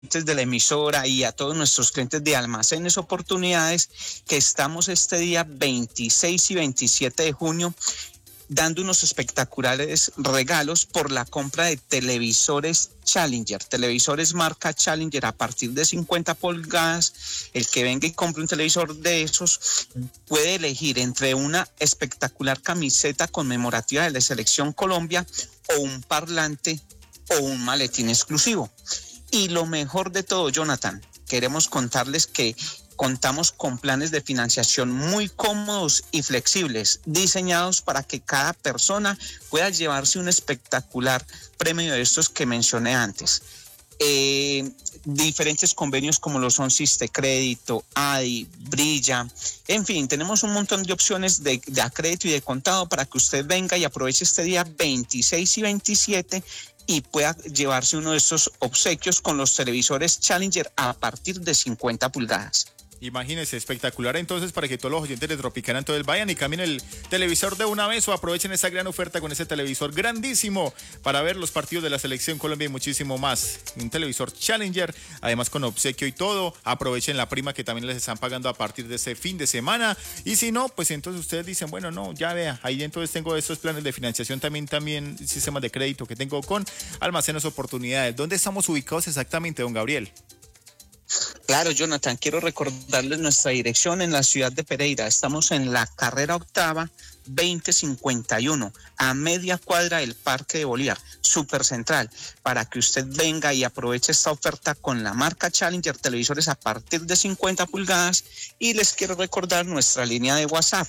de la emisora y a todos nuestros clientes de Almacenes Oportunidades que estamos este día 26 y 27 de junio dando unos espectaculares regalos por la compra de televisores Challenger, televisores marca Challenger a partir de 50 pulgadas. El que venga y compre un televisor de esos puede elegir entre una espectacular camiseta conmemorativa de la Selección Colombia o un parlante o un maletín exclusivo. Y lo mejor de todo, Jonathan, queremos contarles que contamos con planes de financiación muy cómodos y flexibles, diseñados para que cada persona pueda llevarse un espectacular premio de estos que mencioné antes. Diferentes convenios como lo son Sistecrédito, ADI, Brilla, en fin, tenemos un montón de opciones de a crédito y de contado para que usted venga y aproveche este día 26 y 27 y pueda llevarse uno de estos obsequios con los televisores Challenger a partir de 50 pulgadas. Imagínense, espectacular entonces para que todos los oyentes de Tropicana entonces vayan y cambien el televisor de una vez o aprovechen esa gran oferta con ese televisor grandísimo para ver los partidos de la Selección Colombia y muchísimo más. Un televisor Challenger, además con obsequio y todo. Aprovechen la prima que también les están pagando a partir de ese fin de semana. Y si no, pues entonces ustedes dicen, bueno, no, ya vea, ahí entonces tengo estos planes de financiación, también sistemas de crédito que tengo con Almacenes Oportunidades. ¿Dónde estamos ubicados exactamente, don Gabriel? Claro, Jonathan, quiero recordarles nuestra dirección en la ciudad de Pereira. Estamos en la carrera octava 2051, a media cuadra del Parque de Bolívar, súper central, para que usted venga y aproveche esta oferta con la marca Challenger, televisores a partir de 50 pulgadas. Y les quiero recordar nuestra línea de WhatsApp,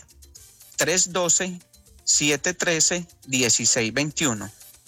312-713-1621.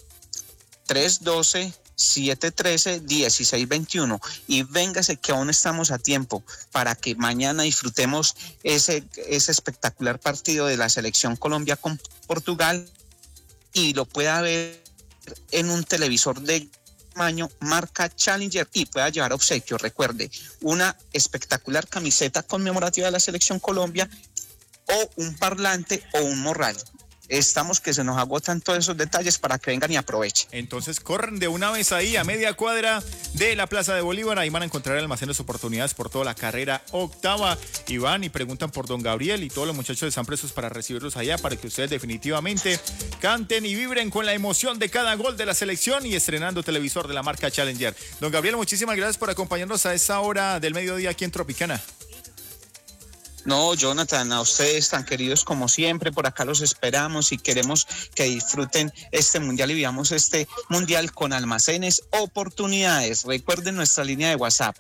312-713-1621 y véngase que aún estamos a tiempo para que mañana disfrutemos ese espectacular partido de la Selección Colombia con Portugal y lo pueda ver en un televisor de tamaño marca Challenger y pueda llevar obsequio. Recuerde, una espectacular camiseta conmemorativa de la Selección Colombia o un parlante o un morral. Estamos que se nos agotan todos esos detalles para que vengan y aprovechen. Entonces corren de una vez ahí a media cuadra de la Plaza de Bolívar. Ahí van a encontrar Almacenes Oportunidades por toda la carrera octava. Y van y preguntan por don Gabriel y todos los muchachos están presos para recibirlos allá para que ustedes definitivamente canten y vibren con la emoción de cada gol de la selección y estrenando televisor de la marca Challenger. Don Gabriel, muchísimas gracias por acompañarnos a esta hora del mediodía aquí en Tropicana. No, Jonathan, a ustedes tan queridos como siempre, por acá los esperamos y queremos que disfruten este mundial y vivamos este mundial con Almacenes Oportunidades. Recuerden nuestra línea de WhatsApp,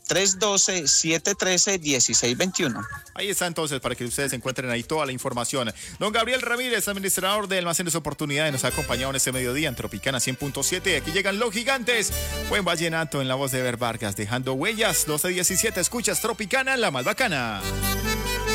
312-713-1621. Ahí está entonces para que ustedes encuentren ahí toda la información. Don Gabriel Ramírez, administrador de Almacenes Oportunidades, nos ha acompañado en este mediodía en Tropicana 100.7. Aquí llegan los gigantes. Buen vallenato en la voz de Ever Vargas, dejando huellas. 12:17, escuchas Tropicana, la más bacana.